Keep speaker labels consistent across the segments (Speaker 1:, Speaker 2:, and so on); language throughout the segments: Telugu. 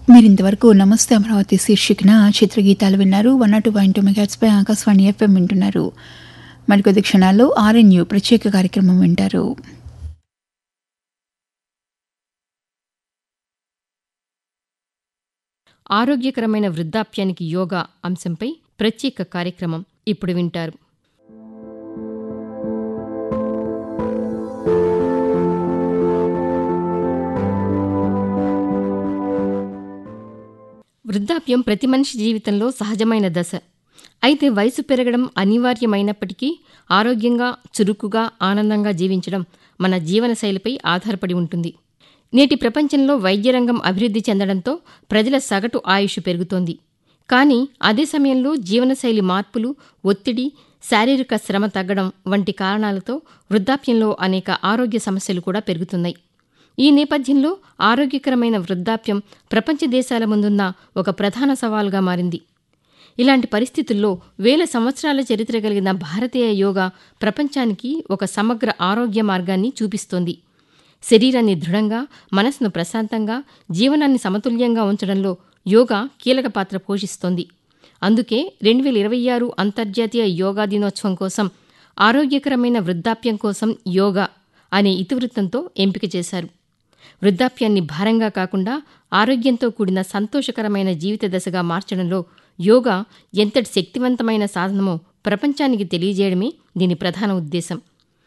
Speaker 1: మీరింతవరకు నమస్తే అమరావతి శీర్షికన చిత్రగీతాలు విన్నారు. 102.2 మెగాహెర్ట్జ్పై ఆకాశవాణి ఎఫ్ఎం వింటున్నారు. మరికొద్ది క్షణాల్లో ఆర్ఎన్యు ప్రత్యేక కార్యక్రమం వింటారు.
Speaker 2: ఆరోగ్యకరమైన వృద్ధాప్యానికి యోగా అంశంపై ప్రత్యేక కార్యక్రమం ఇప్పుడు వింటారు. వృద్ధాప్యం ప్రతి మనిషి జీవితంలో సహజమైన దశ. అయితే వయసు పెరగడం అనివార్యమైనప్పటికీ ఆరోగ్యంగా, చురుకుగా, ఆనందంగా జీవించడం మన జీవనశైలిపై ఆధారపడి ఉంటుంది. నేటి ప్రపంచంలో వైద్యరంగం అభివృద్ధి చెందడంతో ప్రజల సగటు ఆయుష్ పెరుగుతోంది. కానీ అదే సమయంలో జీవనశైలి మార్పులు, ఒత్తిడి, శారీరక శ్రమ తగ్గడం వంటి కారణాలతో వృద్ధాప్యంలో అనేక ఆరోగ్య సమస్యలు కూడా పెరుగుతున్నాయి. ఈ నేపథ్యంలో ఆరోగ్యకరమైన వృద్ధాప్యం ప్రపంచ దేశాల ముందున్న ఒక ప్రధాన సవాలుగా మారింది. ఇలాంటి పరిస్థితుల్లో వేల సంవత్సరాల చరిత్ర కలిగిన భారతీయ యోగా ప్రపంచానికి ఒక సమగ్ర ఆరోగ్య మార్గాన్ని చూపిస్తోంది. శరీరాన్ని దృఢంగా, మనసును ప్రశాంతంగా, జీవనాన్ని సమతుల్యంగా ఉంచడంలో యోగా కీలక పాత్ర పోషిస్తోంది. అందుకే 2026 అంతర్జాతీయ యోగా దినోత్సవం కోసం ఆరోగ్యకరమైన వృద్ధాప్యం కోసం యోగా అనే ఇతివృత్తంతో ఎంపిక చేశారు. వృద్ధాప్యాన్ని భారంగా కాకుండా ఆరోగ్యంతో కూడిన సంతోషకరమైన జీవిత దశగా మార్చడంలో యోగా ఎంతటి శక్తివంతమైన సాధనమో ప్రపంచానికి తెలియజేయడమే దీని ప్రధాన ఉద్దేశం.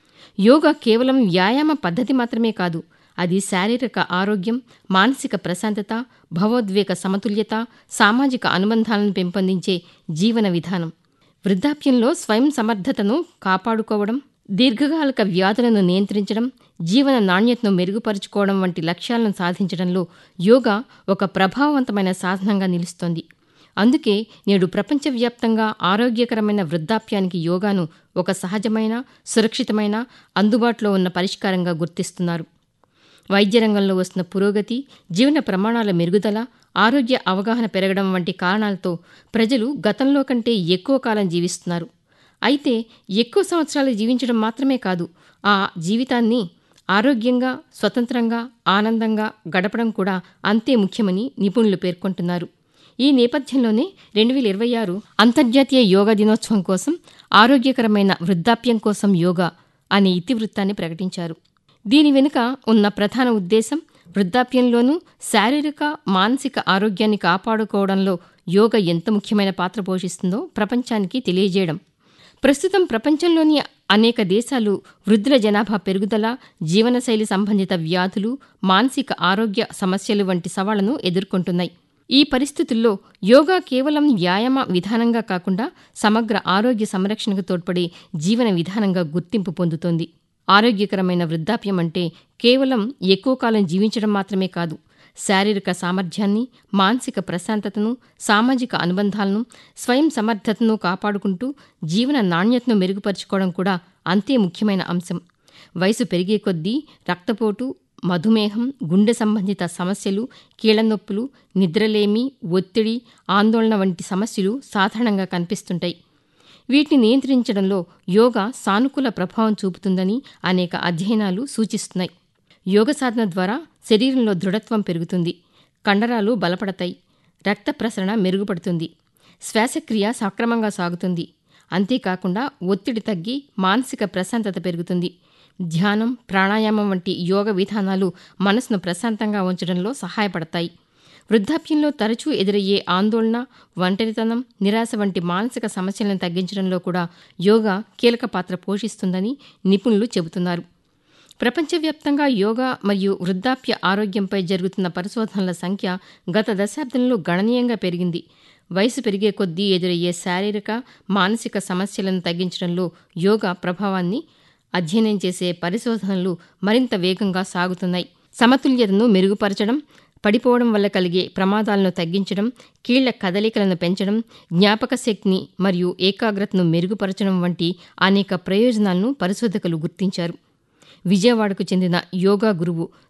Speaker 2: యోగా కేవలం వ్యాయామ పద్ధతి మాత్రమే కాదు, అది శారీరక ఆరోగ్యం, మానసిక ప్రశాంతత, భావోద్వేగ సమతుల్యత, సామాజిక అనుబంధాలను పెంపొందించే జీవన విధానం. వృద్ధాప్యంలో స్వయం సమర్థతను కాపాడుకోవడం, దీర్ఘకాలిక వ్యాధులను నియంత్రించడం, జీవన నాణ్యతను మెరుగుపరుచుకోవడం వంటి లక్ష్యాలను సాధించడంలో యోగా ఒక ప్రభావవంతమైన సాధనంగా నిలుస్తోంది. అందుకే నేడు ప్రపంచవ్యాప్తంగా ఆరోగ్యకరమైన వృద్ధాప్యానికి యోగాను ఒక సహజమైన, సురక్షితమైన, అందుబాటులో ఉన్న పరిష్కారంగా గుర్తిస్తున్నారు. వైద్యరంగంలో వస్తున్న పురోగతి, జీవన ప్రమాణాల మెరుగుదల, ఆరోగ్య అవగాహన పెరగడం వంటి కారణాలతో ప్రజలు గతంలో కంటే ఎక్కువ కాలం జీవిస్తున్నారు. అయితే ఎక్కువ సంవత్సరాలు జీవించడం మాత్రమే కాదు, ఆ జీవితాన్ని ఆరోగ్యంగా, స్వతంత్రంగా, ఆనందంగా గడపడం కూడా అంతే ముఖ్యమని నిపుణులు పేర్కొంటున్నారు. ఈ నేపథ్యంలోనే 2026 అంతర్జాతీయ యోగా దినోత్సవం కోసం ఆరోగ్యకరమైన వృద్ధాప్యం కోసం యోగా అనే ఇతివృత్తాన్ని ప్రకటించారు. దీని వెనుక ఉన్న ప్రధాన ఉద్దేశం వృద్ధాప్యంలోనూ శారీరక, మానసిక ఆరోగ్యాన్ని కాపాడుకోవడంలో యోగా ఎంత ముఖ్యమైన పాత్ర పోషిస్తుందో ప్రపంచానికి తెలియజేయడం. ప్రస్తుతం ప్రపంచంలోని అనేక దేశాలు వృద్ధుల జనాభా పెరుగుదల, జీవనశైలి సంబంధిత వ్యాధులు, మానసిక ఆరోగ్య సమస్యలు వంటి సవాళ్లను ఎదుర్కొంటున్నాయి. ఈ పరిస్థితుల్లో యోగా కేవలం వ్యాయామ విధానంగా కాకుండా సమగ్ర ఆరోగ్య సంరక్షణకు తోడ్పడే జీవన విధానంగా గుర్తింపు పొందుతోంది. ఆరోగ్యకరమైన వృద్ధాప్యం అంటే కేవలం ఎక్కువ కాలం జీవించడం మాత్రమే కాదు, శారీరక సామర్థ్యాన్ని, మానసిక ప్రశాంతతను, సామాజిక అనుబంధాలను, స్వయం సమర్థతను కాపాడుకుంటూ జీవన నాణ్యతను మెరుగుపరుచుకోవడం కూడా అంతే ముఖ్యమైన అంశం. వయసు పెరిగే కొద్దీ రక్తపోటు, మధుమేహం, గుండె సంబంధిత సమస్యలు, కీళ్లనొప్పులు, నిద్రలేమి, ఒత్తిడి, ఆందోళన వంటి సమస్యలు సాధారణంగా కనిపిస్తుంటాయి. వీటిని నియంత్రించడంలో యోగా సానుకూల ప్రభావం చూపుతుందని అనేక అధ్యయనాలు సూచిస్తున్నాయి. యోగ సాధన ద్వారా శరీరంలో దృఢత్వం పెరుగుతుంది, కండరాలు బలపడతాయి, రక్త ప్రసరణ మెరుగుపడుతుంది, శ్వాసక్రియ సక్రమంగా సాగుతుంది. అంతేకాకుండా ఒత్తిడి తగ్గి మానసిక ప్రశాంతత పెరుగుతుంది. ధ్యానం, ప్రాణాయామం వంటి యోగ విధానాలు మనసును ప్రశాంతంగా ఉంచడంలో సహాయపడతాయి. వృద్ధాప్యంలో తరచూ ఎదురయ్యే ఆందోళన, ఒంటరితనం, నిరాశ వంటి మానసిక సమస్యలను తగ్గించడంలో కూడా యోగా కీలక పాత్ర పోషిస్తుందని నిపుణులు చెబుతున్నారు. ప్రపంచవ్యాప్తంగా యోగా మరియు వృద్ధాప్య ఆరోగ్యంపై జరుగుతున్న పరిశోధనల సంఖ్య గత దశాబ్దంలో గణనీయంగా పెరిగింది. వయసు పెరిగే కొద్దీ ఎదురయ్యే శారీరక, మానసిక సమస్యలను తగ్గించడంలో యోగా ప్రభావాన్ని అధ్యయనం చేసే పరిశోధనలు మరింత వేగంగా సాగుతున్నాయి. సమతుల్యతను మెరుగుపరచడం, పడిపోవడం వల్ల కలిగే ప్రమాదాలను తగ్గించడం, కీళ్ల కదలికలను పెంచడం, జ్ఞాపక శక్తిని మరియు ఏకాగ్రతను మెరుగుపరచడం వంటి అనేక ప్రయోజనాలను పరిశోధకులు గుర్తించారు. విజయవాడకు చెందిన యోగా గురువు